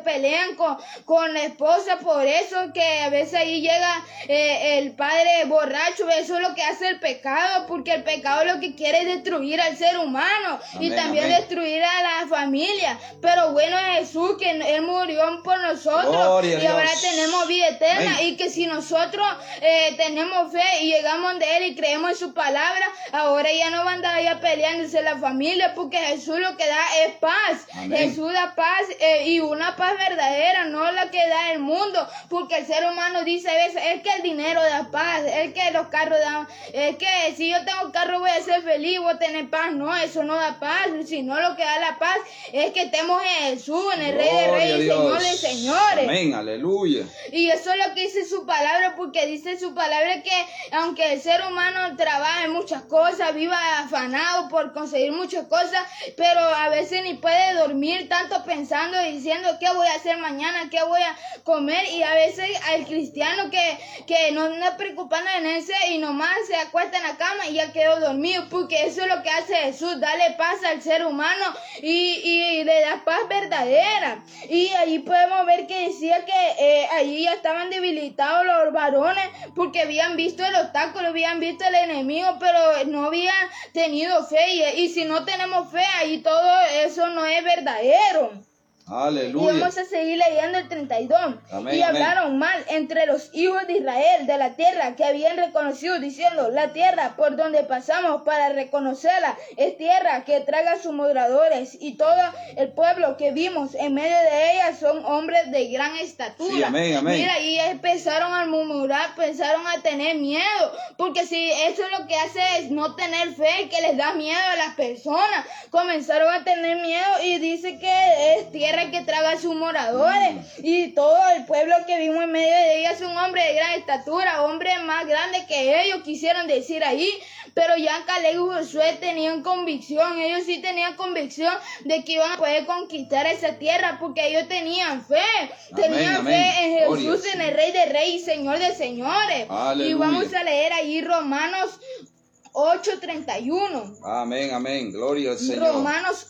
pelean con la esposa, por eso que a veces ahí llega el padre borracho. Eso es lo que hace el pecado, porque el pecado lo que quiere es destruir al ser humano. Amén, y también destruir a la familia. Pero bueno es Jesús, que Él murió por nosotros. Gloria y ahora tenemos vida eterna. Amén. Y que si nosotros tenemos fe y llegamos de Él y creemos en su palabra, ahora ya no van a andar ya peleándose la familia, porque Jesús lo que da es paz. Amén. Jesús da paz y una paz verdadera, no la que da el mundo, porque el ser humano dice a veces, es que el dinero da paz, es que los carros dan, es que si yo tengo carro voy a ser feliz, voy a tener paz. No, eso no da paz, sino lo que da la paz es que estemos en Jesús, en el Rey de Reyes y Señor de Señores. Amén, aleluya. Y eso es lo que dice su palabra, porque dice su palabra que aunque el ser humano trabaje en muchas cosas, viva afanado por conseguir muchas cosas, pero a veces ni puede dormir tanto pensando y diciendo qué voy a hacer mañana, qué voy a comer. Y a veces al cristiano que no anda preocupando en ese y nomás se acuesta en la cama y ya quedó dormido, porque eso es lo que hace Jesús, darle paz al ser humano y le da paz verdadera. Y ahí podemos ver que decía que allí ya estaban debilitados los varones porque habían visto el obstáculo, habían visto el enemigo, pero no habían tenido fe. Y si no tenemos fe, ahí todo eso no es verdadero. Aleluya. Y vamos a seguir leyendo el 32. Amén, y hablaron mal entre los hijos de Israel de la tierra que habían reconocido, diciendo: la tierra por donde pasamos para reconocerla es tierra que traga sus moradores, y todo el pueblo que vimos en medio de ella son hombres de gran estatura. Sí, amén, amén. Mira, y empezaron a murmurar, empezaron a tener miedo, porque si eso es lo que hace es no tener fe, que les da miedo a las personas, comenzaron a tener miedo. Y dice que es tierra que traga a sus moradores, y todo el pueblo que vimos en medio de ella son hombres de gran estatura, hombres más grandes que ellos, quisieron decir ahí. Pero ya Caleb y Josué tenían convicción, ellos sí tenían convicción de que iban a poder conquistar esa tierra, porque ellos tenían fe, tenían amén. fe en Jesús, Gloria, en el Rey de Reyes y Señor de Señores. Aleluya. Y vamos a leer ahí Romanos 8:31. Amén, amén. Gloria al Señor. Romanos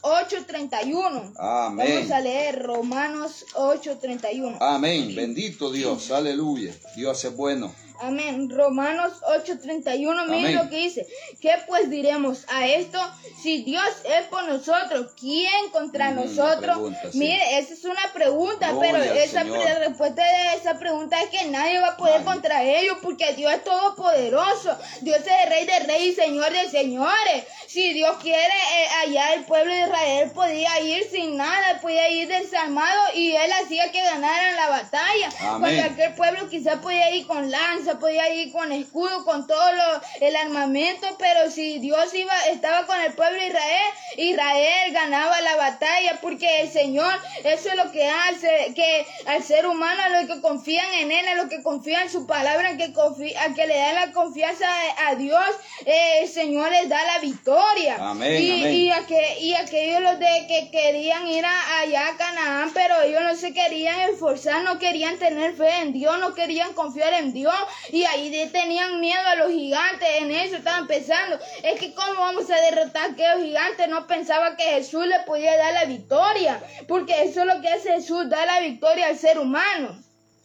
8:31. Amén. Vamos a leer Romanos 8:31. Amén. Bendito Dios. Aleluya. Dios es bueno. Amén. Romanos 8:31. Miren lo que dice. ¿Qué pues diremos a esto? Si Dios es por nosotros, ¿quién contra nosotros? Pregunta, sí. Mire, esa es una pregunta, Gloria pero la respuesta de esa pregunta es que nadie va a poder contra ellos, porque Dios es todopoderoso. Dios es el Rey de Reyes y Señor de Señores. Si Dios quiere, allá el pueblo de Israel podía ir sin nada, podía ir desarmado, y Él hacía que ganaran la batalla. Amén. Cuando aquel pueblo quizás podía ir con lanza, podía ir con escudo, con todo el armamento, pero si Dios estaba con el pueblo de Israel, Israel ganaba la batalla, porque el Señor, eso es lo que hace, que al ser humano, a los que confían en Él, a los que confían en su palabra, a que le dan la confianza a Dios, el Señor les da la victoria. Amén, y amén. aquellos los de que querían ir allá a Canaán, pero ellos no se querían esforzar, no querían tener fe en Dios, no querían confiar en Dios, y ahí tenían miedo a los gigantes. En eso estaban pensando, es que cómo vamos a derrotar a aquellos gigantes. No pensaba que Jesús le podía dar la victoria, porque eso es lo que hace Jesús, dar la victoria al ser humano.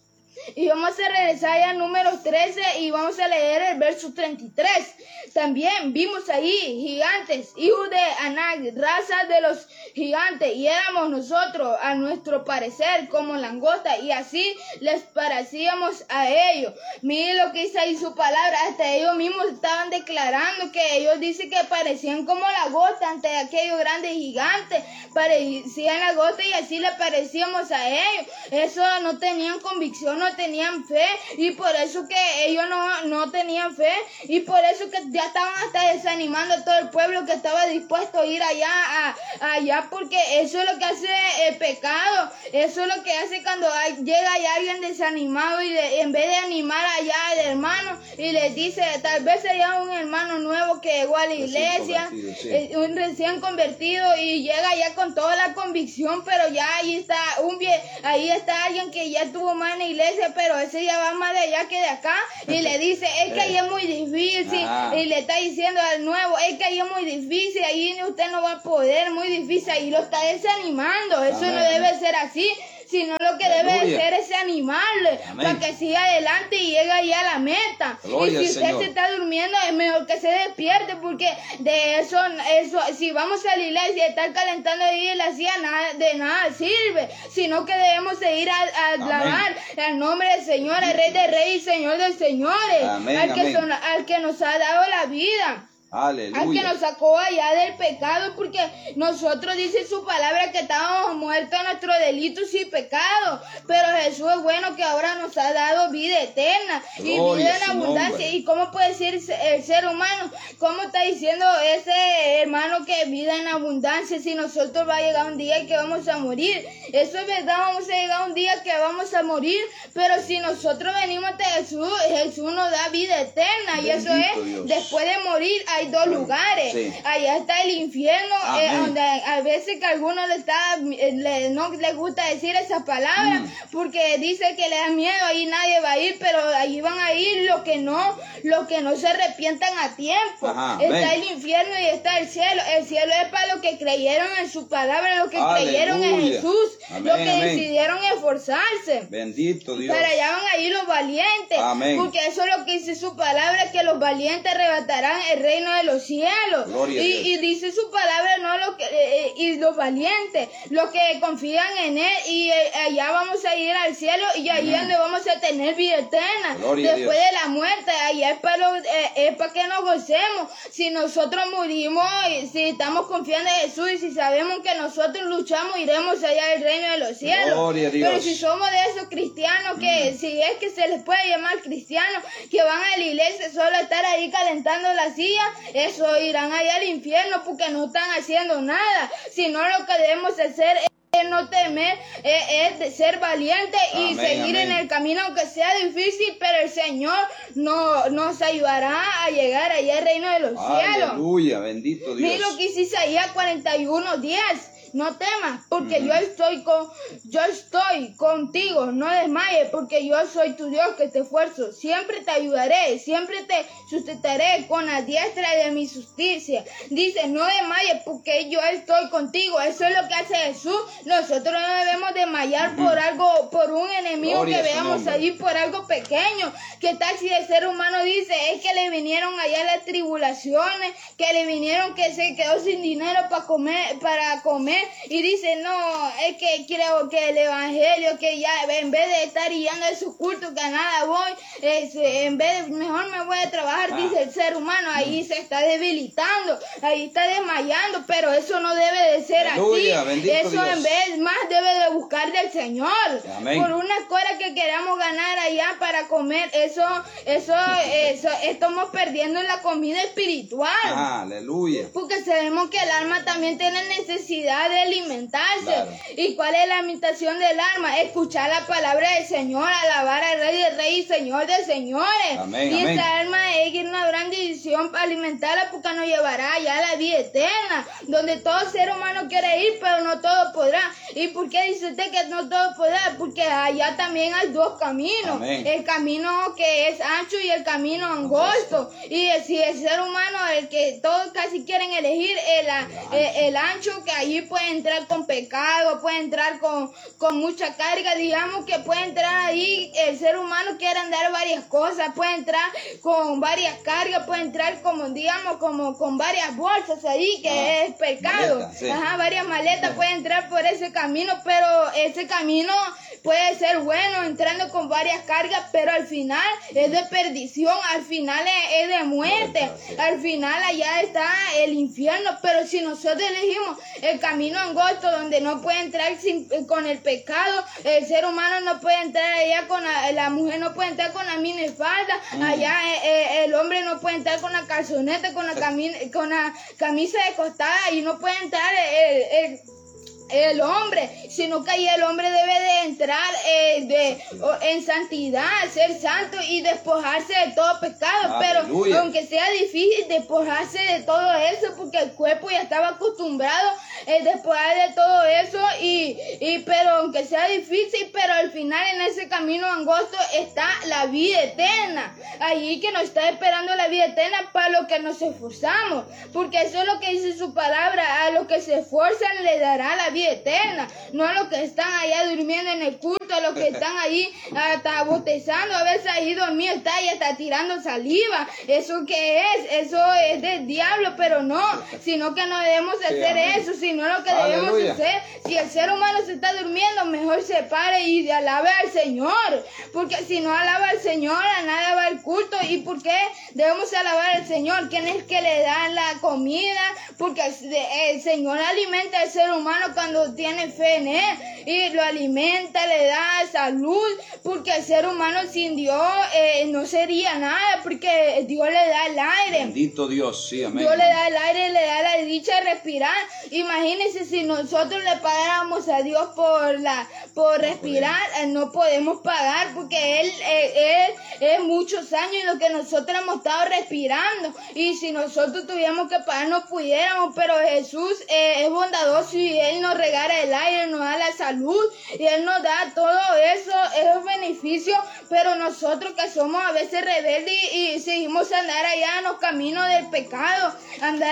Y vamos a regresar ya al número 13 y vamos a leer el verso 33. También vimos ahí gigantes, hijos de Anak, raza de los gigantes, y éramos nosotros, a nuestro parecer, como langosta, y así les parecíamos a ellos. Miren lo que dice ahí su palabra, hasta ellos mismos estaban declarando que ellos dicen que parecían como langosta ante aquellos grandes gigantes, parecían langosta y así les parecíamos a ellos. Eso no tenían convicción, no tenían fe, y por eso que ellos no tenían fe, y por eso que ya estaban hasta desanimando a todo el pueblo que estaba dispuesto a ir allá, porque eso es lo que hace el pecado. Eso es lo que hace cuando llega allá alguien desanimado, y en vez de animar allá al hermano y les dice, tal vez haya un hermano nuevo que llegó a la iglesia, un recién convertido, y llega allá con toda la convicción, pero ya ahí está alguien que ya tuvo más en la iglesia, pero ese ya va más de allá que de acá, y le dice, es que ahí es muy difícil, y le está diciendo al nuevo, es que ahí es muy difícil, ahí usted no va a poder, muy difícil, ahí lo está desanimando. Eso no debe ser así, sino lo que debe de Aleluya. ser es animarle Amén. para que siga adelante y llegue ahí a la meta. Gloria Y al si usted Señor. se está durmiendo, es mejor que se despierte, porque de eso, si vamos a la iglesia y estar calentando ahí en la silla, de nada sirve, sino que debemos de ir a alabar el nombre del Señor, el Rey de Reyes y Señor de Señores, Amén, al que nos ha dado la vida. Al que Aleluya. nos sacó allá del pecado, porque nosotros dice su palabra que estábamos muertos en nuestros delitos y pecados, pero Jesús es bueno que ahora nos ha dado vida eterna y Gloria vida a en su abundancia. nombre. ¿Y cómo puede decir el ser humano? ¿Cómo está diciendo ese hermano que vida en abundancia si nosotros va a llegar un día que vamos a morir? Eso es verdad, vamos a llegar un día que vamos a morir, pero si nosotros venimos de Jesús, Jesús nos da vida eterna. Y eso Bendito es, Dios. después de morir hay dos lugares. Sí. Allá está el infierno, Amén. donde a veces que a algunos no les gusta decir esa palabra, porque dice que le da miedo, ahí nadie va a ir, pero ahí van a ir los que no se arrepientan a tiempo. Ajá, Está amén. el infierno y está el cielo. El cielo es para los que creyeron en su palabra, los que creyeron en Aleluya. Jesús, Amén, los que amén. decidieron esforzarse. Bendito Dios. Para allá van a ir los valientes, Amén. porque eso es lo que dice su palabra, que los valientes arrebatarán el reino de los cielos. Gloria a Dios. Y dice su palabra, no y los valientes, los que confían en él, y allá vamos a ir al cielo, y ahí es donde vamos a tener vida eterna. Gloria a Después Dios. de la muerte, allá es para que nos gocemos. Si nosotros morimos, y si estamos confiando en Jesús, y si sabemos que nosotros luchamos, iremos allá al reino de los cielos. Gloria a Dios. Pero si somos de esos cristianos que, si es que se les puede llamar cristianos, que van a la iglesia solo a estar ahí calentando la silla, eso irán allá al infierno porque no están haciendo nada, sino lo que debemos hacer es no temer, es de ser valiente y Amén, seguir amén. en el camino, aunque sea difícil, pero el Señor nos ayudará a llegar allá al reino de los cielos. Aleluya. Bendito Mira Dios. lo que dice Isaías 41:10. No temas, porque yo estoy contigo. No desmayes, porque yo soy tu Dios que te esfuerzo. Siempre te ayudaré, siempre te sustentaré con la diestra de mi justicia. Dice, no desmayes, porque yo estoy contigo. Eso es lo que hace Jesús. Nosotros no debemos desmayar por algo, por un enemigo Gloria que a su veamos nombre. allí, por algo pequeño. ¿Qué tal si el ser humano dice, es que le vinieron allá las tribulaciones, que le vinieron que se quedó sin dinero para comer, y dice, no, es que creo que el evangelio, que ya en vez de estar yendo a esos cultos que a nada voy, mejor me voy a trabajar, dice el ser humano, ahí se está debilitando, ahí está desmayando, pero eso no debe de ser Aleluya, así. bendito Eso Dios. en vez más debe de buscar del Señor. Amén. Por unas cosas que queramos ganar allá para comer, eso estamos perdiendo la comida espiritual. Aleluya. Porque sabemos que el alma también tiene necesidad de alimentarse. Claro. ¿Y cuál es la alimentación del alma? Escuchar la palabra del Señor, alabar al Rey de Reyes y Señor de Señores. Amén, Y amén. esa alma es una gran decisión para alimentarla, porque nos llevará allá a la vida eterna, donde todo ser humano quiere ir, pero no todo podrá. ¿Y por qué dice usted que no todo podrá? Porque allá también hay dos caminos. Amén. El camino que es ancho y el camino angosto. Y si el ser humano, el que todos casi quieren elegir el ancho, que allí puede entrar con pecado, puede entrar con mucha carga, digamos que puede entrar ahí, el ser humano quiere andar varias cosas, puede entrar con varias cargas, puede entrar como con varias bolsas ahí, que es pecado. Maletas, sí. Varias maletas, puede entrar por ese camino, pero ese camino puede ser bueno entrando con varias cargas, pero al final es de perdición, al final es de muerte, al final allá está el infierno. Pero si nosotros elegimos el camino angosto, donde no puede entrar con el pecado, el ser humano no puede entrar allá la mujer no puede entrar con la minifalda, allá el hombre no puede entrar con la calzoneta, con la camisa de costada, y no puede entrar el hombre, sino que ahí el hombre debe de entrar en santidad, ser santo y despojarse de todo pecado. Aleluya. Pero aunque sea difícil despojarse de todo eso, porque el cuerpo ya estaba acostumbrado a despojar de todo eso, pero aunque sea difícil, pero al final en ese camino angosto está la vida eterna. Allí que nos está esperando la vida eterna para lo que nos esforzamos, porque eso es lo que dice su palabra: a los que se esfuerzan le dará la vida eterna, no a los que están allá durmiendo en el culto, a los que están ahí hasta bostezando, a veces ahí dormido está y hasta tirando saliva. ¿Eso qué es? Eso es del diablo, pero no, sino que no debemos hacer eso, sino lo que debemos hacer. Si el ser humano se está durmiendo, mejor se pare y alabe al Señor, porque si no alaba al Señor, a nada va el culto. ¿Y por qué debemos alabar al Señor? ¿Quién es que le da la comida? Porque el Señor alimenta al ser humano cuando tiene fe en Él, y lo alimenta, le da salud, porque el ser humano sin Dios no sería nada, porque Dios le da el aire. Bendito Dios, sí, amén. Dios le da el aire, le da la dicha de respirar. Imagínense si nosotros le pagáramos a Dios por respirar, no podemos pagar, porque Él es muchos años y lo que nosotros hemos estado respirando, y si nosotros tuviéramos que pagar no pudiéramos, pero Jesús es bondadoso y Él nos regala el aire, nos da la salud y Él nos da todo eso, esos beneficios. Pero nosotros que somos a veces rebeldes y seguimos andar allá en los caminos del pecado, andar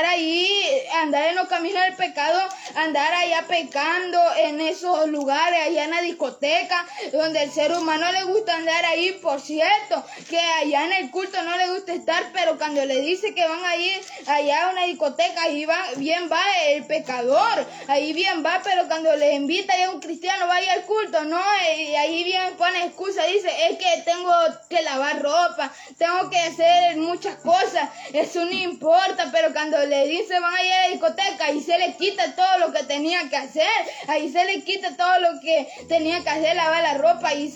en los caminos del pecado, andar allá pecando en esos lugares, allá en la discoteca, donde el ser humano le gusta andar ahí. Por cierto, que allá en el culto no le gusta estar, pero cuando le dice que van a ir allá a una discoteca, ahí bien va el pecador, ahí bien va, pero cuando le invita a un cristiano, vaya al culto, no, y ahí bien pone excusa, dice: es que tengo que lavar ropa, tengo que hacer muchas cosas, eso no importa. Pero cuando le dice van a ir a la discoteca, ahí se le quita todo lo que tenía que hacer, ahí se le quita todo lo que tenía que hacer, lavar la ropa, ahí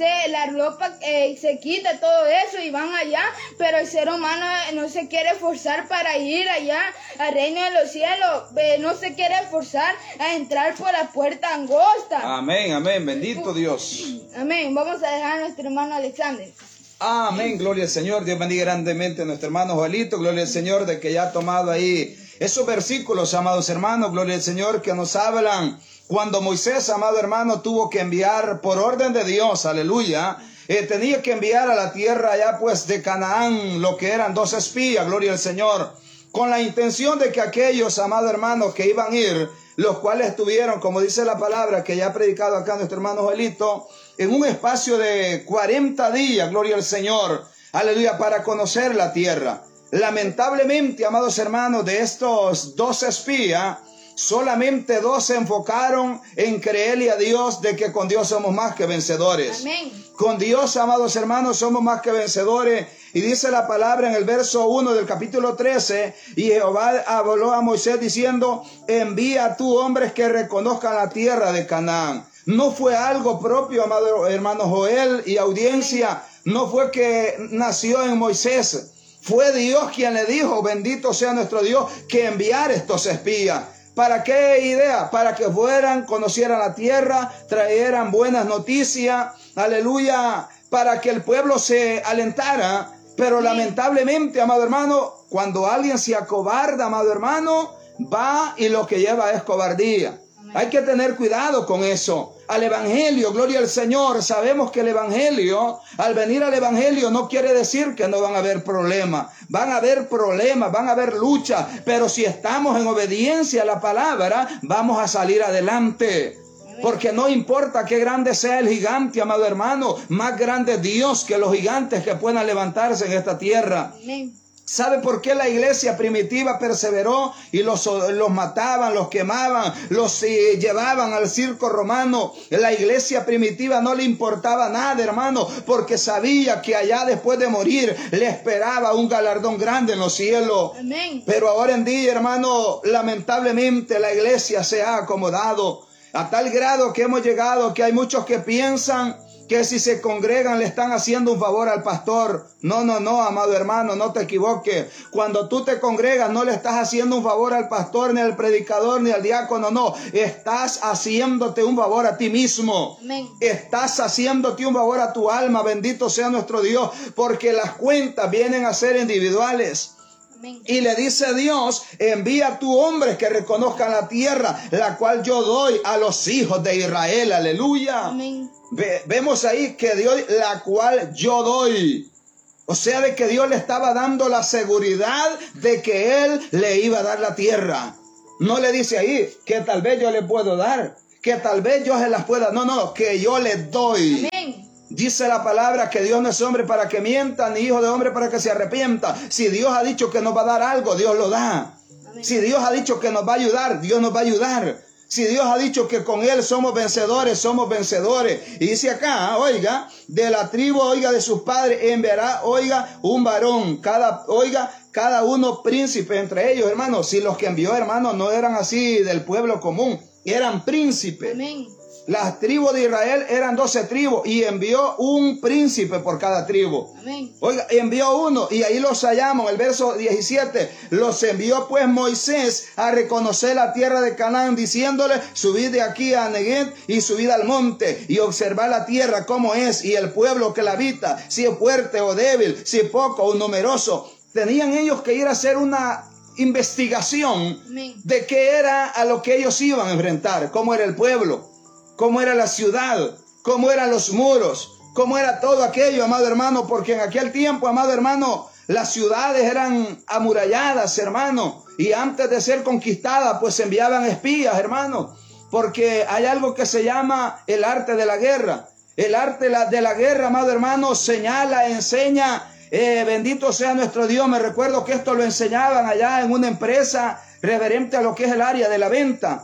se quita todo eso y van allá. Pero el ser humano no se quiere esforzar para ir allá al reino de los cielos, no se quiere esforzar a entrar por la puerta angosta. Amén, amén, bendito Dios. Amén. Vamos a dejar a nuestro hermano Alexander. Amén, gloria al Señor. Dios bendiga grandemente a nuestro hermano Joelito. Gloria al Señor de que ya ha tomado ahí esos versículos, amados hermanos. Gloria al Señor, que nos hablan cuando Moisés, amado hermano, tuvo que enviar por orden de Dios, aleluya, tenía que enviar a la tierra allá pues de Canaán lo que eran 2 espías, gloria al Señor, con la intención de que aquellos, amado hermano, que iban a ir, los cuales estuvieron, como dice la palabra que ya ha predicado acá nuestro hermano Joelito, en un espacio de 40 días, gloria al Señor, aleluya, para conocer la tierra. Lamentablemente, amados hermanos, de estos 2 espías, solamente 2 se enfocaron en creerle a Dios de que con Dios somos más que vencedores. Amén. Con Dios, amados hermanos, somos más que vencedores. Y dice la palabra en el verso 1 del capítulo 13, y Jehová habló a Moisés diciendo: envía tú hombres que reconozcan la tierra de Canaán. No fue algo propio, amado hermano Joel y audiencia, no fue que nació en Moisés. Fue Dios quien le dijo, bendito sea nuestro Dios, que enviara estos espías. ¿Para qué idea? Para que fueran, conocieran la tierra, trajeran buenas noticias, aleluya, para que el pueblo se alentara. Pero lamentablemente, amado hermano, cuando alguien se acobarda, amado hermano, va y lo que lleva es cobardía. Hay que tener cuidado con eso. Al evangelio, gloria al Señor, sabemos que el evangelio, al venir al evangelio no quiere decir que no van a haber problemas. Van a haber problemas, van a haber lucha, pero si estamos en obediencia a la palabra, vamos a salir adelante. Porque no importa qué grande sea el gigante, amado hermano, más grande es Dios que los gigantes que puedan levantarse en esta tierra. Amén. ¿Sabe por qué la iglesia primitiva perseveró y los mataban, los quemaban, los llevaban al circo romano? La iglesia primitiva no le importaba nada, hermano, porque sabía que allá después de morir le esperaba un galardón grande en los cielos. Amén. Pero ahora en día, hermano, lamentablemente la iglesia se ha acomodado a tal grado que hemos llegado que hay muchos que piensan que si se congregan le están haciendo un favor al pastor. No, amado hermano, no te equivoques. Cuando tú te congregas no le estás haciendo un favor al pastor, ni al predicador, ni al diácono, no. Estás haciéndote un favor a ti mismo. Amén. Estás haciéndote un favor a tu alma, bendito sea nuestro Dios, porque las cuentas vienen a ser individuales. Amén. Y le dice Dios, envía a tu hombres que reconozcan la tierra, la cual yo doy a los hijos de Israel. Aleluya. Amén. Vemos ahí que Dios, la cual yo doy. O sea, de que Dios le estaba dando la seguridad de que Él le iba a dar la tierra. No le dice ahí que tal vez yo le puedo dar, que tal vez yo se las pueda. No, que yo le doy. Amén. Dice la palabra que Dios no es hombre para que mienta, ni hijo de hombre para que se arrepienta. Si Dios ha dicho que nos va a dar algo, Dios lo da. Amén. Si Dios ha dicho que nos va a ayudar, Dios nos va a ayudar. Si Dios ha dicho que con Él somos vencedores, somos vencedores. Y dice acá, oiga, de la tribu, oiga, de sus padres enviará, oiga, un varón, cada uno príncipe entre ellos, hermanos. Si los que envió, hermanos, no eran así del pueblo común, eran príncipes. Amén. Las tribus de Israel eran 12 tribus y envió un príncipe por cada tribu. Amén. Oiga, envió uno y ahí los hallamos, el verso 17. Los envió pues Moisés a reconocer la tierra de Canaán, diciéndole, subid de aquí a Neguet y subid al monte y observad la tierra cómo es y el pueblo que la habita, si es fuerte o débil, si poco o numeroso. Tenían ellos que ir a hacer una investigación Amén. de qué era a lo que ellos iban a enfrentar, cómo era el pueblo, cómo era la ciudad, cómo eran los muros, cómo era todo aquello, amado hermano, porque en aquel tiempo, amado hermano, las ciudades eran amuralladas, hermano, y antes de ser conquistadas, pues enviaban espías, hermano, porque hay algo que se llama el arte de la guerra. El arte de la guerra, amado hermano, señala, enseña, bendito sea nuestro Dios. Me recuerdo que esto lo enseñaban allá en una empresa referente a lo que es el área de la venta.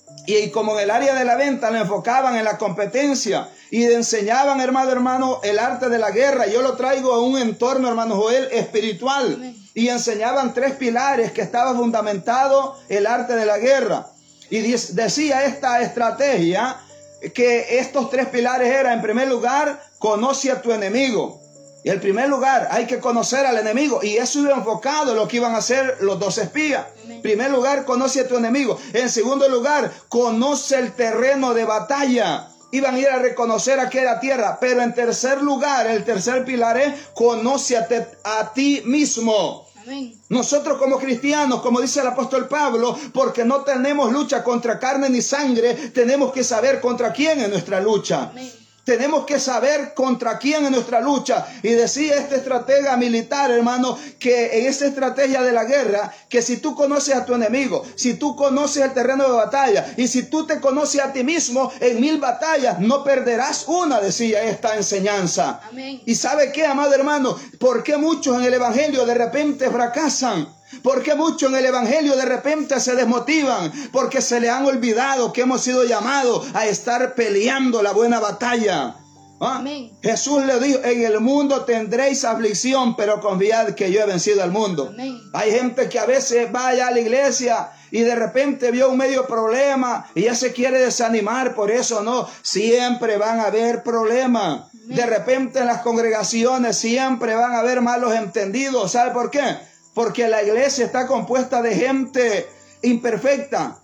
Y como en el área de la venta lo enfocaban en la competencia y enseñaban, hermano, el arte de la guerra. Yo lo traigo a un entorno, hermano Joel, espiritual. Amén. Y enseñaban 3 pilares que estaba fundamentado el arte de la guerra. Y decía esta estrategia que estos 3 pilares eran, en primer lugar, conoce a tu enemigo. Y en primer lugar, hay que conocer al enemigo. Y eso iba enfocado en lo que iban a hacer los 2 espías. En primer lugar, conoce a tu enemigo. En segundo lugar, conoce el terreno de batalla. Iban a ir a reconocer aquella tierra. Pero en tercer lugar, el tercer pilar es, conoce a ti mismo. Amén. Nosotros como cristianos, como dice el apóstol Pablo, porque no tenemos lucha contra carne ni sangre, tenemos que saber contra quién es nuestra lucha. Amén. Tenemos que saber contra quién es nuestra lucha. Y decía este estratega militar, hermano, que en esta estrategia de la guerra, que si tú conoces a tu enemigo, si tú conoces el terreno de batalla, y si tú te conoces a ti mismo, en 1000 batallas no perderás una, decía esta enseñanza. Amén. ¿Y sabe qué, amado hermano? ¿Por qué muchos en el evangelio de repente fracasan? ¿Por qué muchos en el evangelio de repente se desmotivan? Porque se le han olvidado que hemos sido llamados a estar peleando la buena batalla. ¿Ah? Amén. Jesús le dijo, en el mundo tendréis aflicción, pero confiad que yo he vencido al mundo. Amén. Hay gente que a veces va allá a la iglesia y de repente vio un medio problema y ya se quiere desanimar. Por eso no, siempre van a haber problemas. De repente en las congregaciones siempre van a haber malos entendidos. ¿Sabe por qué? Porque la iglesia está compuesta de gente imperfecta.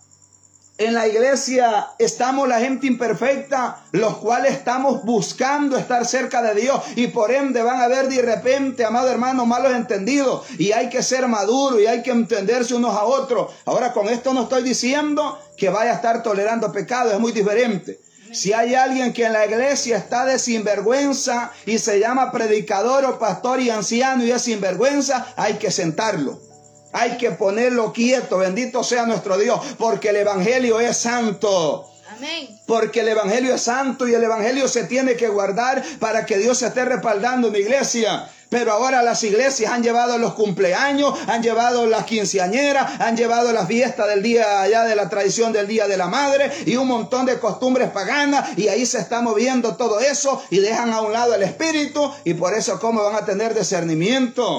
En la iglesia estamos la gente imperfecta, los cuales estamos buscando estar cerca de Dios. Y por ende van a haber de repente, amado hermano, malos entendidos. Y hay que ser maduro y hay que entenderse unos a otros. Ahora, con esto no estoy diciendo que vaya a estar tolerando pecado, es muy diferente. Si hay alguien que en la iglesia está de sinvergüenza y se llama predicador o pastor y anciano y es sinvergüenza, hay que sentarlo. Hay que ponerlo quieto, bendito sea nuestro Dios, porque el evangelio es santo. Amén. Porque el evangelio es santo y el evangelio se tiene que guardar para que Dios se esté respaldando en la iglesia. Pero ahora las iglesias han llevado los cumpleaños, han llevado las quinceañeras, han llevado las fiestas del día allá de la tradición del Día de la Madre y un montón de costumbres paganas, y ahí se está moviendo todo eso y dejan a un lado el espíritu, y por eso ¿cómo van a tener discernimiento?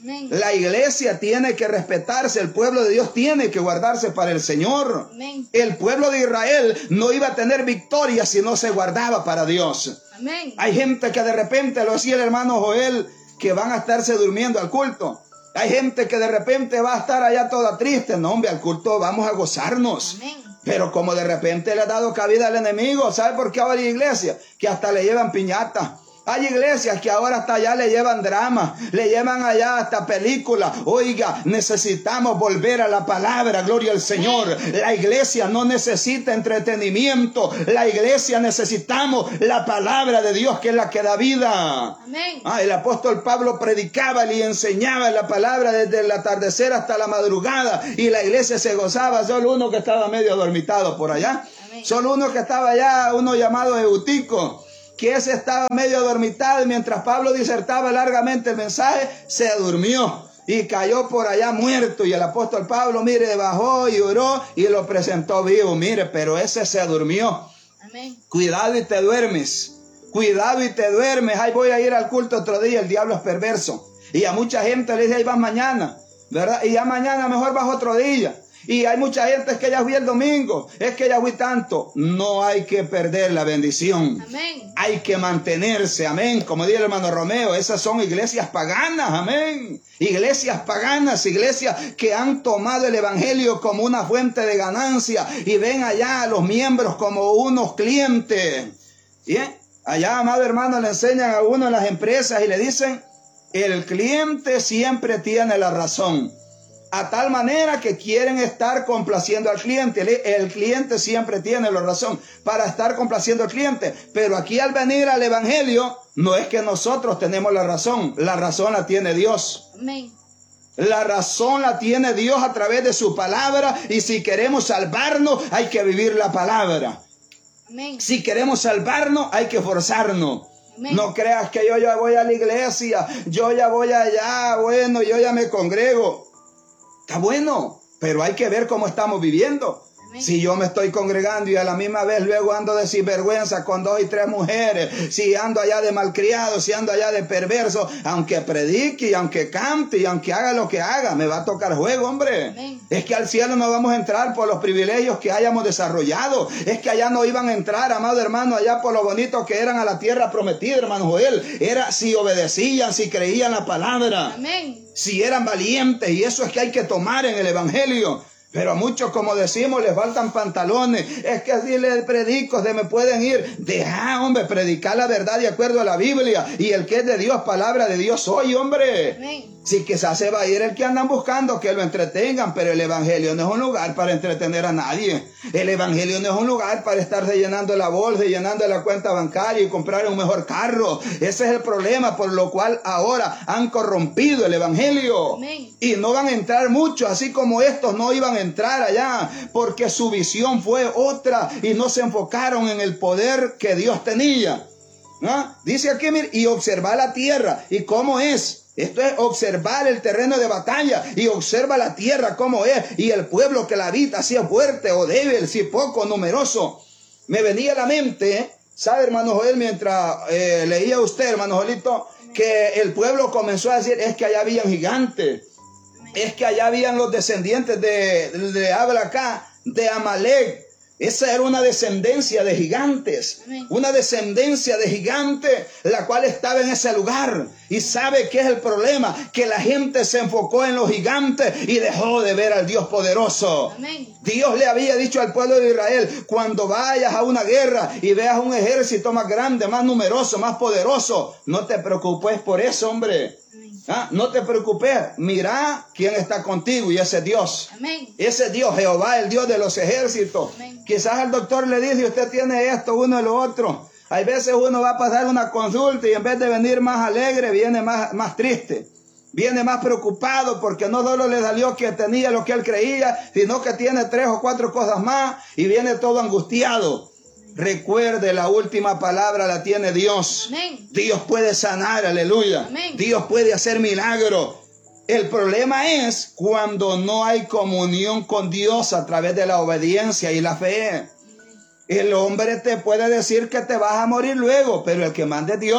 Amén. La iglesia tiene que respetarse, el pueblo de Dios tiene que guardarse para el Señor. Amén. El pueblo de Israel no iba a tener victoria si no se guardaba para Dios. Amén. Hay gente que de repente, lo decía el hermano Joel, que van a estarse durmiendo al culto. Hay gente que de repente va a estar allá toda triste. No, hombre, al culto vamos a gozarnos. Amén. Pero como de repente le ha dado cabida al enemigo, ¿sabe por qué ahora hay iglesias? Que hasta le llevan piñata. Hay iglesias que ahora hasta allá le llevan drama, le llevan allá hasta película. Oiga, necesitamos volver a la palabra, gloria al Señor. La iglesia no necesita entretenimiento. La iglesia necesitamos la palabra de Dios, que es la que da vida. Amén. El apóstol Pablo predicaba y enseñaba la palabra desde el atardecer hasta la madrugada, y la iglesia se gozaba. Solo uno que estaba medio dormitado por allá. Amén. Solo uno que estaba allá, uno llamado Eutico, que ese estaba medio dormitado, y mientras Pablo disertaba largamente el mensaje, se durmió y cayó por allá muerto. Y el apóstol Pablo, mire, bajó y oró y lo presentó vivo. Mire, pero ese se durmió. Amén. Cuidado y te duermes. Cuidado y te duermes. Ahí voy a ir al culto otro día. El diablo es perverso. Y a mucha gente le dice, ahí vas mañana, ¿verdad? Y ya mañana mejor vas otro día. Y hay mucha gente, es que ya fui el domingo, es que ya fui tanto. No hay que perder la bendición. Amén. Hay que mantenerse, amén. Como dice el hermano Romeo, esas son iglesias paganas, amén. Iglesias paganas, iglesias que han tomado el evangelio como una fuente de ganancia y ven allá a los miembros como unos clientes. ¿Bien? Allá, amado hermano, le enseñan a uno en las empresas y le dicen, el cliente siempre tiene la razón. A tal manera que quieren estar complaciendo al cliente. El cliente siempre tiene la razón para estar complaciendo al cliente. Pero aquí al venir al evangelio, no es que nosotros tenemos la razón la tiene Dios. Amén. La razón la tiene Dios a través de su palabra, y si queremos salvarnos, hay que vivir la palabra. Amén. Si queremos salvarnos, hay que forzarnos. Amén. No creas que yo ya voy a la iglesia, yo ya voy allá, bueno, yo ya me congrego. Está bueno, pero hay que ver cómo estamos viviendo. Amén. Si yo me estoy congregando y a la misma vez luego ando de sinvergüenza con 2 y 3 mujeres, si ando allá de malcriado, si ando allá de perverso, aunque predique y aunque cante y aunque haga lo que haga, me va a tocar juego, hombre. Amén. Es que al cielo no vamos a entrar por los privilegios que hayamos desarrollado. Es que allá no iban a entrar, amado hermano, allá por lo bonito que eran a la tierra prometida, hermano Joel. Era si obedecían, si creían la palabra. Amén. Si eran valientes, y eso es que hay que tomar en el evangelio. Pero a muchos, como decimos, les faltan pantalones. Es que así les predico, se me pueden ir. Deja, hombre, predicar la verdad de acuerdo a la Biblia. Y el que es de Dios, palabra de Dios soy, hombre. Amén. Si quizás se va a ir el que andan buscando que lo entretengan, pero el evangelio no es un lugar para entretener a nadie. El evangelio no es un lugar para estarse llenando la bolsa y llenando la cuenta bancaria y comprar un mejor carro. Ese es el problema por lo cual ahora han corrompido el evangelio. Amén. Y no van a entrar muchos, así como estos no iban a entrar allá, porque su visión fue otra y no se enfocaron en el poder que Dios tenía. ¿No? Dice aquí, mire, y observar la tierra. ¿Y cómo es? Esto es observar el terreno de batalla, y observa la tierra cómo es, y el pueblo que la habita, si es fuerte o débil, si poco o numeroso. Me venía a la mente, ¿sabe, hermano Joel? Mientras leía usted, hermano Joelito, que el pueblo comenzó a decir, es que allá habían gigantes, es que allá habían los descendientes de habla acá, de Amalek. Esa era una descendencia de gigantes, Amén. una descendencia de gigantes, la cual estaba en ese lugar. Y sabe qué es el problema, que la gente se enfocó en los gigantes y dejó de ver al Dios poderoso. Amén. Dios le había dicho al pueblo de Israel, cuando vayas a una guerra y veas un ejército más grande, más numeroso, más poderoso, no te preocupes por eso, hombre. No te preocupes, mira quién está contigo, y ese Dios. Amén. Ese Dios, Jehová, el Dios de los ejércitos. Amén. Quizás el doctor le dice, usted tiene esto, uno y lo otro. Hay veces uno va a pasar una consulta y en vez de venir más alegre, viene más triste. Viene más preocupado porque no solo le salió que tenía lo que él creía, sino que tiene 3 o 4 cosas más y viene todo angustiado. Recuerde, la última palabra la tiene Dios. Amén. Dios puede sanar, aleluya. Amén. Dios puede hacer milagros. El problema es cuando no hay comunión con Dios a través de la obediencia y la fe. El hombre te puede decir que te vas a morir luego, pero el que manda es Dios.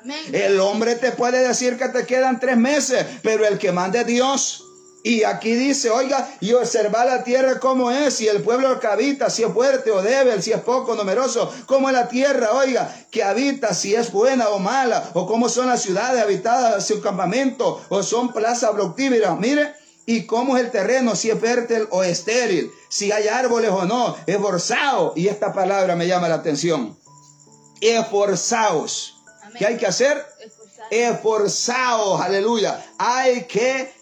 Amén. El hombre te puede decir que te quedan 3 meses, pero el que manda es Dios. Y aquí dice, oiga, y observar la tierra cómo es, si el pueblo que habita, si es fuerte o débil, si es poco, numeroso, cómo es la tierra, oiga, que habita, si es buena o mala, o cómo son las ciudades habitadas, si un campamento, o son plazas fructíferas. Mire, y cómo es el terreno, si es fértil o estéril, si hay árboles o no, esforzado. Y esta palabra me llama la atención. Esforzaos. ¿Qué hay que hacer? Esforzaos, aleluya. Hay que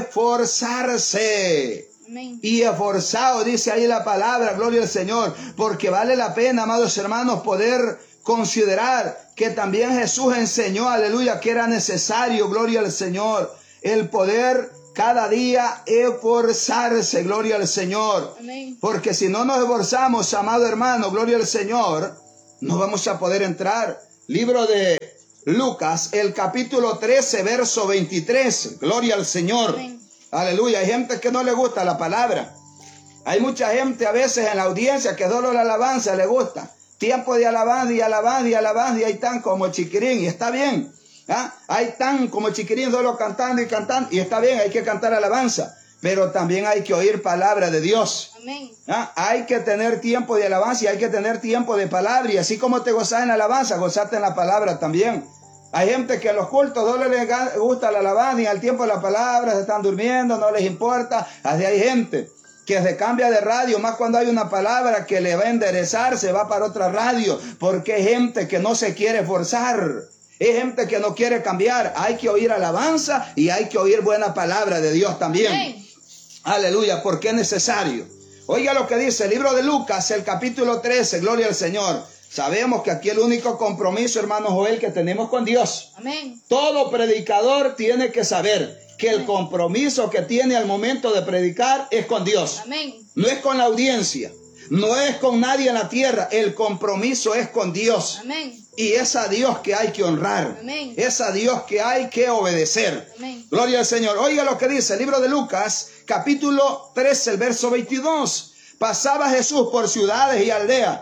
esforzarse. Amén. Y esforzados, dice ahí la palabra, gloria al Señor, porque vale la pena, amados hermanos, poder considerar que también Jesús enseñó, aleluya, que era necesario, gloria al Señor, el poder cada día esforzarse, gloria al Señor. Amén. Porque si no nos esforzamos, amado hermano, gloria al Señor, no vamos a poder entrar. Libro de Lucas, el capítulo 13, verso 23. Gloria al Señor. Amén. Aleluya. Hay gente que no le gusta la palabra. Hay mucha gente a veces en la audiencia que solo la alabanza le gusta. Tiempo de alabanza y alabanza y alabanza y ahí están como chiquirín y está bien. ¿Ah? Ahí están como chiquirín solo cantando y cantando y está bien, hay que cantar alabanza. Pero también hay que oír palabra de Dios. Amén. ¿Ah? Hay que tener tiempo de alabanza y hay que tener tiempo de palabra. Y así como te gozas en la alabanza, gozate en la palabra también. Hay gente que en los cultos no les gusta la alabanza y al tiempo de la palabra se están durmiendo, no les importa. Así hay gente que se cambia de radio, más cuando hay una palabra que le va a enderezar, se va para otra radio, porque hay gente que no se quiere forzar. Hay gente que no quiere cambiar. Hay que oír alabanza y hay que oír buena palabra de Dios también. Amén. Aleluya, porque es necesario. Oiga lo que dice el libro de Lucas, el capítulo 13, gloria al Señor. Sabemos que aquí el único compromiso, hermano Joel, que tenemos con Dios. Amén. Todo predicador tiene que saber que el compromiso que tiene al momento de predicar es con Dios. Amén. No es con la audiencia, no es con nadie en la tierra. El compromiso es con Dios. Amén. Y es a Dios que hay que honrar. Amén. Es a Dios que hay que obedecer. Amén. Gloria al Señor. Oiga lo que dice el libro de Lucas, capítulo 13, el verso 22. Pasaba Jesús por ciudades y aldeas,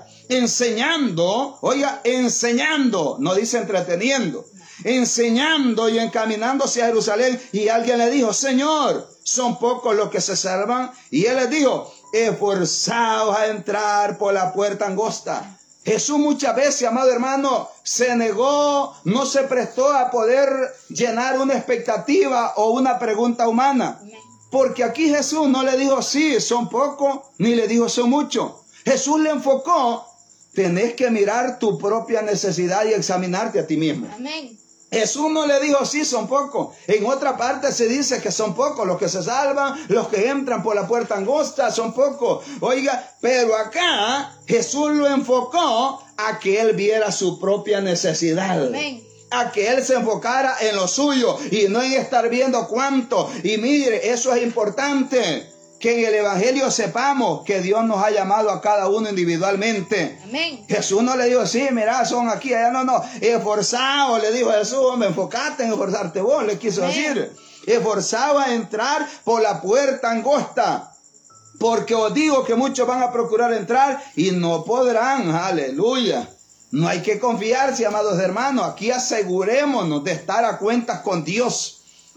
enseñando, oiga, enseñando, no dice entreteniendo, enseñando y encaminándose a Jerusalén. Y alguien le dijo, Señor, son pocos los que se salvan. Y él les dijo, esforzaos a entrar por la puerta angosta. Jesús muchas veces, amado hermano, se negó, no se prestó a poder llenar una expectativa o una pregunta humana. Porque aquí Jesús no le dijo, sí, son pocos, ni le dijo, son muchos. Jesús le enfocó, tenés que mirar tu propia necesidad y examinarte a ti mismo. Amén. Jesús no le dijo, sí, son pocos. En otra parte se dice que son pocos los que se salvan, los que entran por la puerta angosta, son pocos. Oiga, pero acá Jesús lo enfocó a que él viera su propia necesidad. Amén. A que él se enfocara en lo suyo y no en estar viendo cuánto. Y mire, eso es importante. Que en el evangelio sepamos que Dios nos ha llamado a cada uno individualmente. Amén. Jesús no le dijo, sí, mira, son aquí, allá, no, esforzado, le dijo Jesús, hombre, enfocate en esforzarte vos, le quiso decir. Esforzado a entrar por la puerta angosta, porque os digo que muchos van a procurar entrar y no podrán, aleluya. No hay que confiarse, amados hermanos, aquí asegurémonos de estar a cuentas con Dios.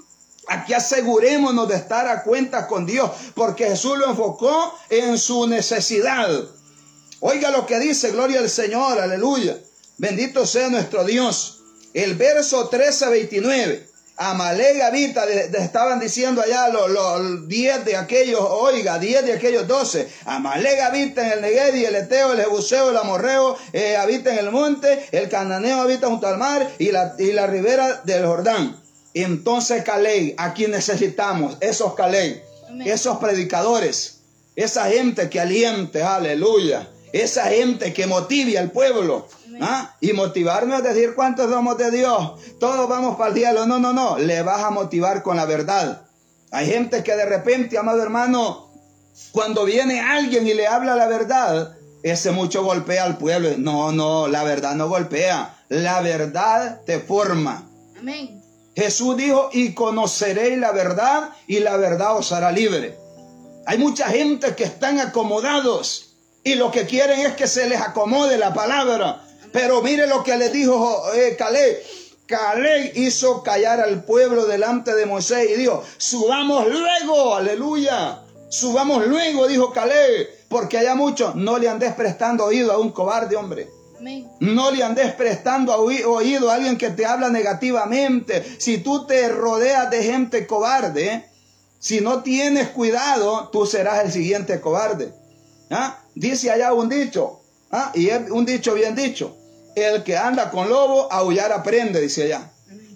Aquí asegurémonos de estar a cuentas con Dios, porque Jesús lo enfocó en su necesidad. Oiga lo que dice, gloria al Señor, aleluya. Bendito sea nuestro Dios. El verso 13-29. Amalek habita, estaban diciendo allá los 10 de aquellos, oiga, 10 de aquellos 12. Amalek habita en el Neguedi, el Eteo, el Jebuseo, el Amorreo, habita en el monte, el Cananeo habita junto al mar y la ribera del Jordán. Entonces Caleb, aquí necesitamos esos Caleb, esos predicadores, esa gente que aliente, aleluya, esa gente que motive al pueblo. ¿Ah? Y motivarnos es decir cuántos somos de Dios, todos vamos para el cielo. No, le vas a motivar con la verdad. Hay gente que de repente, amado hermano, cuando viene alguien y le habla la verdad, ese mucho golpea al pueblo. No, la verdad no golpea, la verdad te forma. Amén. Jesús dijo, y conoceréis la verdad y la verdad os hará libre. Hay mucha gente que están acomodados y lo que quieren es que se les acomode la palabra. Pero mire lo que le dijo Caleb, Caleb hizo callar al pueblo delante de Moisés y dijo, subamos luego, aleluya. Subamos luego, dijo Caleb, porque haya muchos. No le andes prestando oído a un cobarde, hombre. Amén. No le andes prestando oído a alguien que te habla negativamente. Si tú te rodeas de gente cobarde, si no tienes cuidado, tú serás el siguiente cobarde. ¿Ah? Dice allá un dicho, y es un dicho bien dicho. El que anda con lobo, aullar aprende, dice allá.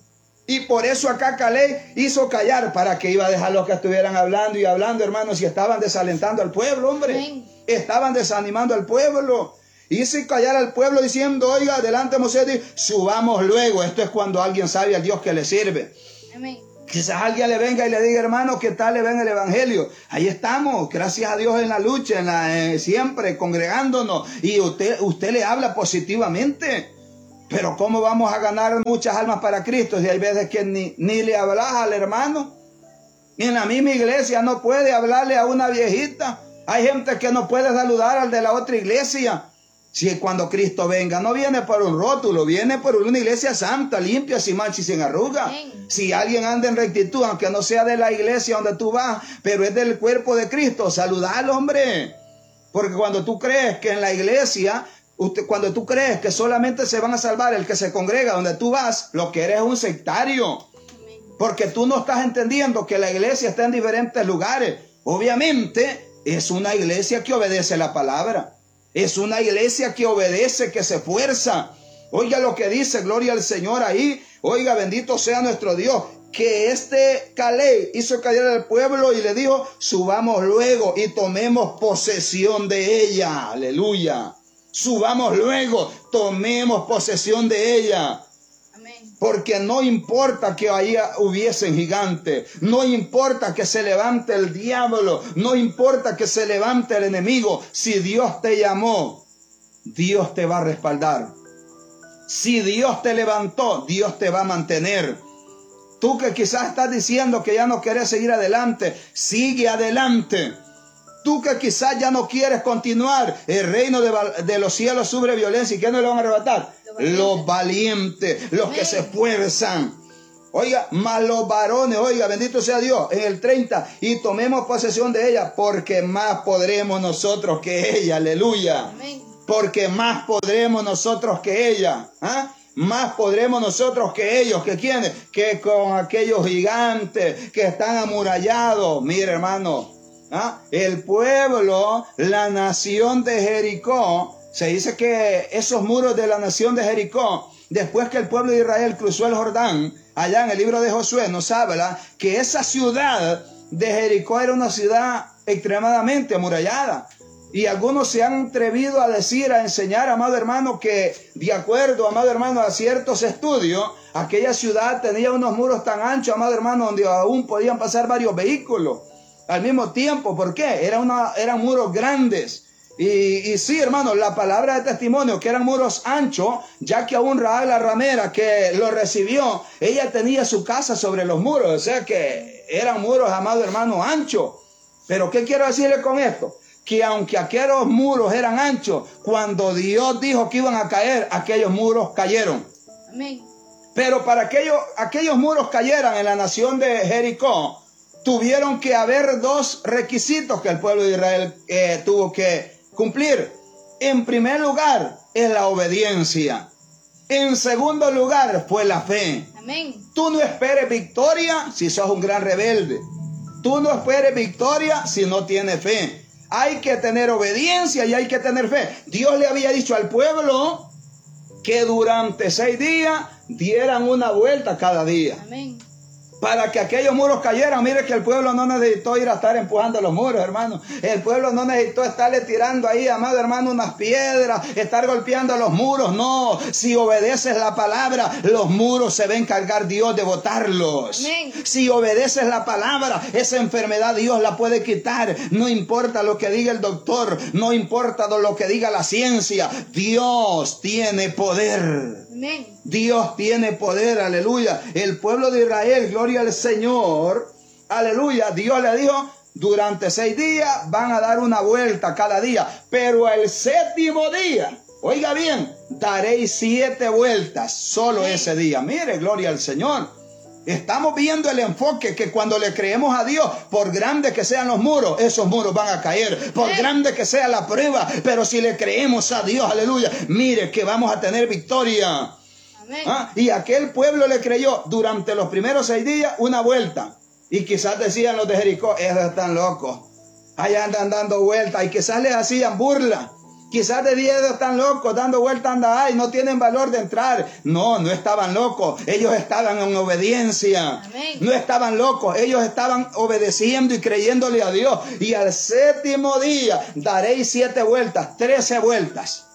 Y por eso acá Caleb hizo callar, para que iba a dejar los que estuvieran hablando y hablando, hermanos, y estaban desalentando al pueblo, hombre. Amén. Estaban desanimando al pueblo. Hizo callar al pueblo diciendo, oiga, delante de Moisés, subamos luego. Esto es cuando alguien sabe al Dios que le sirve. Amén. Quizás alguien le venga y le diga, hermano, ¿qué tal le ven el evangelio? Ahí estamos, gracias a Dios en la lucha, siempre congregándonos. Y usted le habla positivamente. Pero ¿cómo vamos a ganar muchas almas para Cristo si hay veces que ni le hablas al hermano? Y en la misma iglesia no puede hablarle a una viejita. Hay gente que no puede saludar al de la otra iglesia. Si cuando Cristo venga, no viene por un rótulo, viene por una iglesia santa, limpia, sin mancha y sin arruga. Amén. Si alguien anda en rectitud, aunque no sea de la iglesia donde tú vas, pero es del cuerpo de Cristo, saludalo, hombre. Porque cuando tú crees que en la iglesia, cuando tú crees que solamente se van a salvar el que se congrega donde tú vas, lo que eres es un sectario. Amén. Porque tú no estás entendiendo que la iglesia está en diferentes lugares. Obviamente, es una iglesia que obedece la palabra. Es una iglesia que obedece, que se esfuerza. Oiga lo que dice, gloria al Señor ahí. Oiga, bendito sea nuestro Dios. Que este Caleb hizo callar al pueblo y le dijo, subamos luego y tomemos posesión de ella. Aleluya. Subamos luego, tomemos posesión de ella. Porque no importa que ahí hubiesen gigantes, no importa que se levante el diablo, no importa que se levante el enemigo. Si Dios te llamó, Dios te va a respaldar. Si Dios te levantó, Dios te va a mantener. Tú que quizás estás diciendo que ya no quieres seguir adelante, sigue adelante. Tú que quizás ya no quieres continuar, el reino de los cielos sufre violencia. ¿Y qué no le van a arrebatar? Los valientes, los que se esfuerzan. Oiga, más los varones, oiga, bendito sea Dios, en el 30, y tomemos posesión de ella, porque más podremos nosotros que ella, aleluya. Amén. Porque más podremos nosotros que ella, ¿ah? Más podremos nosotros que ellos, que quienes, que con aquellos gigantes que están amurallados. Mire, hermano, ¿ah? El pueblo, la nación de Jericó, se dice que esos muros de la nación de Jericó, después que el pueblo de Israel cruzó el Jordán, allá en el libro de Josué nos habla que esa ciudad de Jericó era una ciudad extremadamente amurallada. Y algunos se han atrevido a decir, a enseñar, amado hermano, que de acuerdo, amado hermano, a ciertos estudios, aquella ciudad tenía unos muros tan anchos, amado hermano, donde aún podían pasar varios vehículos al mismo tiempo. ¿Por qué? Eran muros grandes. Y sí, hermano, la palabra de testimonio que eran muros anchos, ya que aún Rahab la ramera que lo recibió, ella tenía su casa sobre los muros, o sea que eran muros, amado hermano, anchos. Pero ¿qué quiero decirle con esto? Que aunque aquellos muros eran anchos, cuando Dios dijo que iban a caer, aquellos muros cayeron. Amén. Pero para que aquellos muros cayeran en la nación de Jericó, tuvieron que haber dos requisitos que el pueblo de Israel tuvo que cumplir. En primer lugar, es la obediencia. En segundo lugar, fue la fe. Amén. Tú no esperes victoria si sos un gran rebelde. Tú no esperes victoria si no tienes fe. Hay que tener obediencia y hay que tener fe. Dios le había dicho al pueblo que durante 6 días dieran una vuelta cada día. Amén. Para que aquellos muros cayeran. Mire que el pueblo no necesitó ir a estar empujando los muros, hermano. El pueblo no necesitó estarle tirando ahí, amado hermano, unas piedras, estar golpeando los muros. No, si obedeces la palabra, los muros se va a encargar Dios de botarlos. Amén. Si obedeces la palabra, esa enfermedad Dios la puede quitar. No importa lo que diga el doctor, no importa lo que diga la ciencia. Dios tiene poder. Amén. Dios tiene poder, aleluya. El pueblo de Israel, gloria al Señor, aleluya. Dios le dijo, durante 6 días van a dar una vuelta cada día, pero el 7º día, oiga bien, daréis 7 vueltas solo ese día. Mire, gloria al Señor. Estamos viendo el enfoque que cuando le creemos a Dios, por grande que sean los muros, esos muros van a caer. Por grande que sea la prueba, pero si le creemos a Dios, aleluya, mire que vamos a tener victoria. Y aquel pueblo le creyó durante los primeros 6 días una vuelta. Y quizás decían los de Jericó, esos están locos. Allá andan dando vueltas y quizás les hacían burla. Quizás de 10 están locos, dando vueltas, anda, ay, no tienen valor de entrar. No, no estaban locos. Ellos estaban en obediencia. Amén. No estaban locos. Ellos estaban obedeciendo y creyéndole a Dios. Y al 7º día daréis 7 vueltas, 13 vueltas.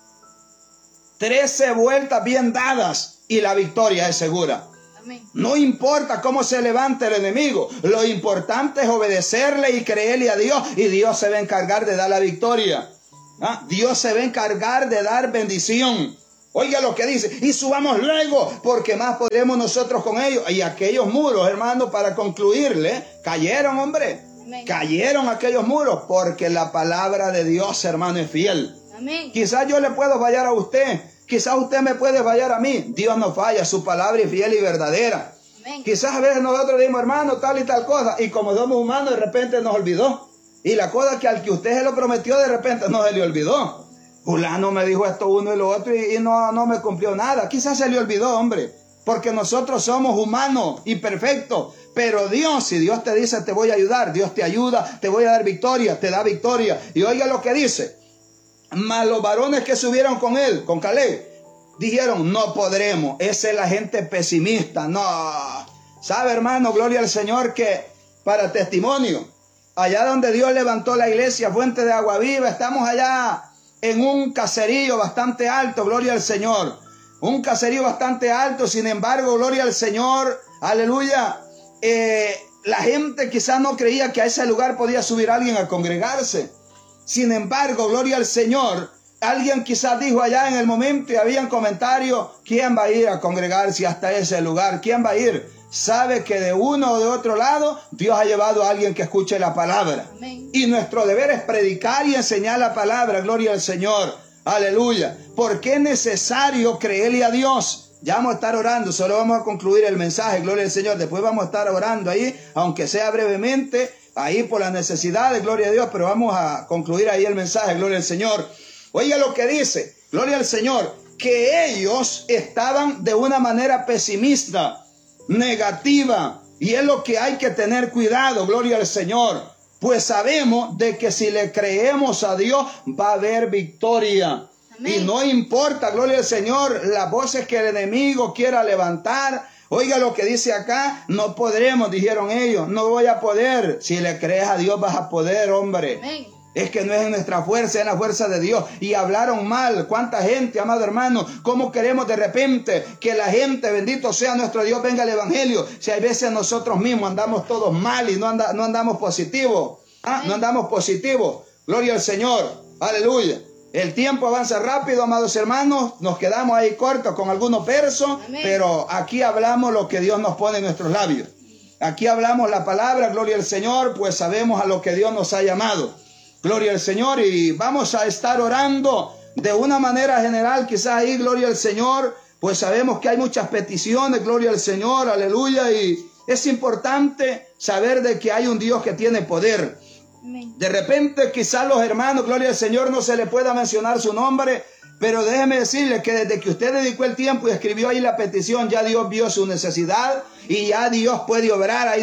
13 vueltas bien dadas y la victoria es segura. Amén. No importa cómo se levante el enemigo. Lo importante es obedecerle y creerle a Dios. Y Dios se va a encargar de dar la victoria. Dios se va a encargar de dar bendición. Oiga lo que dice, y subamos luego, porque más podremos nosotros con ellos. Y aquellos muros, hermano, para concluirle, cayeron, hombre. Amén. Cayeron aquellos muros, porque la palabra de Dios, hermano, es fiel. Amén. Quizás yo le puedo fallar a usted, quizás usted me puede fallar a mí. Dios no falla, su palabra es fiel y verdadera. Amén. Quizás a veces nosotros decimos, hermano, tal y tal cosa, y como somos humanos, de repente nos olvidó. Y la cosa que al que usted se lo prometió, de repente no se le olvidó. Fulano me dijo esto, uno y lo otro, y no me cumplió nada. Quizás se le olvidó, hombre, porque nosotros somos humanos y perfectos. Pero Dios, si Dios te dice, te voy a ayudar, Dios te ayuda, te voy a dar victoria, te da victoria. Y oiga lo que dice. Mas los varones que subieron con él, con Caleb, dijeron, no podremos. Esa es la gente pesimista. No. ¿Sabe, hermano? Gloria al Señor, que para testimonio, allá donde Dios levantó la iglesia, Fuente de Agua Viva, estamos allá en un caserío bastante alto, gloria al Señor. Un caserío bastante alto, sin embargo, gloria al Señor, aleluya. La gente quizás no creía que a ese lugar podía subir alguien a congregarse. Sin embargo, gloria al Señor, alguien quizás dijo allá en el momento y habían comentarios, ¿quién va a ir a congregarse hasta ese lugar? ¿Quién va a ir? Sabe que de uno o de otro lado Dios ha llevado a alguien que escuche la palabra. Amén. Y nuestro deber es predicar y enseñar la palabra. Gloria al Señor, aleluya. Porque es necesario creerle a Dios. Ya vamos a estar orando, solo vamos a concluir el mensaje, gloria al Señor. Después vamos a estar orando ahí, aunque sea brevemente, ahí por las necesidades, gloria a Dios. Pero vamos a concluir ahí el mensaje, gloria al Señor. Oiga lo que dice, gloria al Señor, que ellos estaban de una manera pesimista, negativa, y es lo que hay que tener cuidado, gloria al Señor, pues sabemos de que si le creemos a Dios va a haber victoria. Amén. Y no importa, gloria al Señor, las voces que el enemigo quiera levantar. Oiga lo que dice acá, no podremos, dijeron ellos, no voy a poder. Si le crees a Dios vas a poder, hombre. Amén. Es que no es en nuestra fuerza, es en la fuerza de Dios. Y hablaron mal. ¿Cuánta gente, amado hermano? ¿Cómo queremos de repente que la gente, bendito sea nuestro Dios, venga al evangelio? Si hay veces nosotros mismos andamos todos mal y no andamos positivos. No andamos positivos. Gloria al Señor. Aleluya. El tiempo avanza rápido, amados hermanos. Nos quedamos ahí cortos con algunos versos. Amén. Pero aquí hablamos lo que Dios nos pone en nuestros labios. Aquí hablamos la palabra, gloria al Señor, pues sabemos a lo que Dios nos ha llamado. Gloria al Señor, y vamos a estar orando de una manera general, quizás ahí, gloria al Señor, pues sabemos que hay muchas peticiones, gloria al Señor, aleluya, y es importante saber de que hay un Dios que tiene poder. Amén. De repente quizás los hermanos, gloria al Señor, no se le pueda mencionar su nombre, pero déjeme decirle que desde que usted dedicó el tiempo y escribió ahí la petición, ya Dios vio su necesidad y ya Dios puede obrar ahí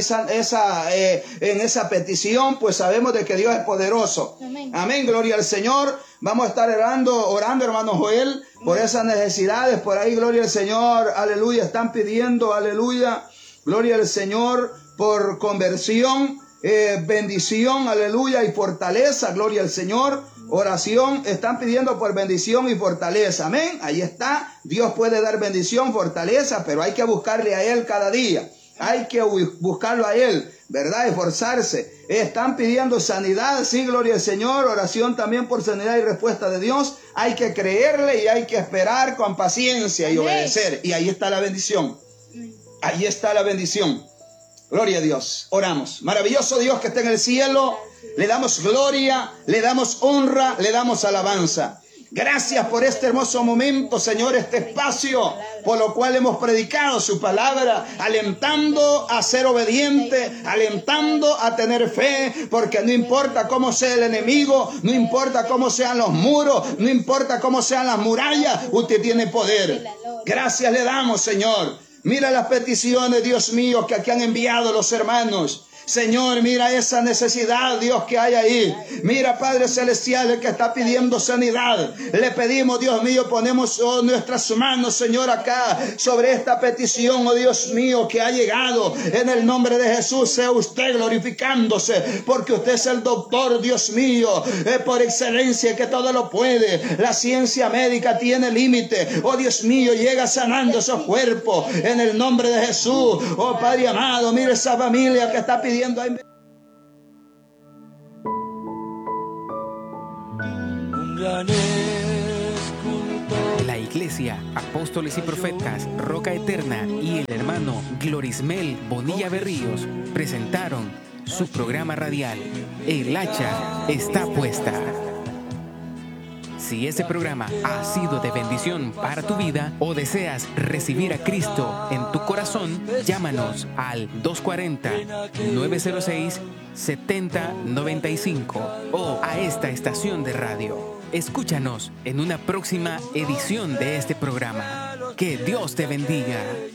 en esa petición, pues sabemos de que Dios es poderoso. Amén. Amén, gloria al Señor. Vamos a estar orando, hermano Joel, por esas necesidades, por ahí, gloria al Señor, aleluya, están pidiendo, aleluya, gloria al Señor, por conversión, bendición, aleluya, y fortaleza, gloria al Señor. Oración, están pidiendo por bendición y fortaleza, amén, ahí está. Dios puede dar bendición, fortaleza, pero hay que buscarle a Él cada día, hay que buscarlo a Él, ¿verdad? Esforzarse. Están pidiendo sanidad, sí, gloria al Señor. Oración también por sanidad y respuesta de Dios. Hay que creerle y hay que esperar con paciencia y obedecer, y ahí está la bendición, ahí está la bendición. Gloria a Dios. Oramos. Maravilloso Dios que está en el cielo, le damos gloria, le damos honra, le damos alabanza. Gracias por este hermoso momento, Señor, este espacio, por lo cual hemos predicado su palabra, alentando a ser obediente, alentando a tener fe, porque no importa cómo sea el enemigo, no importa cómo sean los muros, no importa cómo sean las murallas, usted tiene poder. Gracias le damos, Señor. Mira las peticiones, Dios mío, que aquí han enviado los hermanos. Señor, mira esa necesidad, Dios, que hay ahí. Mira, Padre Celestial, el que está pidiendo sanidad. Le pedimos, Dios mío, ponemos nuestras manos, Señor, acá sobre esta petición, oh Dios mío, que ha llegado. En el nombre de Jesús, sea usted glorificándose, porque usted es el doctor, Dios mío, por excelencia, que todo lo puede. La ciencia médica tiene límite. Oh Dios mío, llega sanando esos cuerpos en el nombre de Jesús. Oh Padre amado, mira esa familia que está pidiendo. La Iglesia Apóstoles y Profetas Roca Eterna y el hermano Glorismel Bonilla Berríos presentaron su programa radial El Hacha está puesta. Si este programa ha sido de bendición para tu vida o deseas recibir a Cristo en tu corazón, llámanos al 240-906-7095 o a esta estación de radio. Escúchanos en una próxima edición de este programa. Que Dios te bendiga.